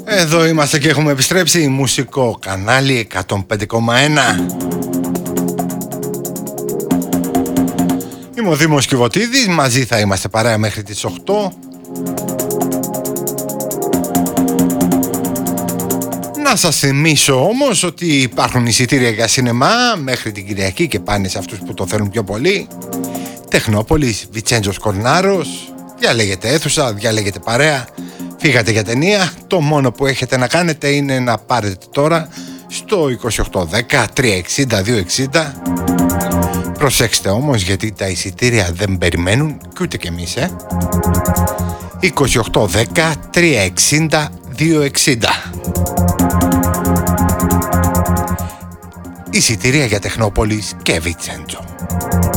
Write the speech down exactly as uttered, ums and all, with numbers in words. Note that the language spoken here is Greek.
Εδώ είμαστε και έχουμε επιστρέψει. Μουσικό κανάλι εκατόν πέντε κόμμα ένα. Είμαι ο Δήμος Κιβωτίδης. Μαζί θα είμαστε παρέα μέχρι τις οκτώ. Να σας θυμίσω όμως ότι υπάρχουν εισιτήρια για σινεμά μέχρι την Κυριακή και πάνε σε αυτούς που το θέλουν πιο πολύ. Τεχνόπολης, Βιτσέντζος Κορνάρος. Διαλέγετε αίθουσα, διαλέγετε παρέα. Φύγατε για ταινία. Το μόνο που έχετε να κάνετε είναι να πάρετε τώρα στο είκοσι οκτώ δέκα τριακόσια εξήντα δύο εξήντα. Προσέξτε όμως, γιατί τα εισιτήρια δεν περιμένουν και ούτε κι εμείς, ε. είκοσι οκτώ δέκα τριακόσια εξήντα δύο εξήντα. Εισιτήρια για Τεχνόπολης και Βιτσέντζο.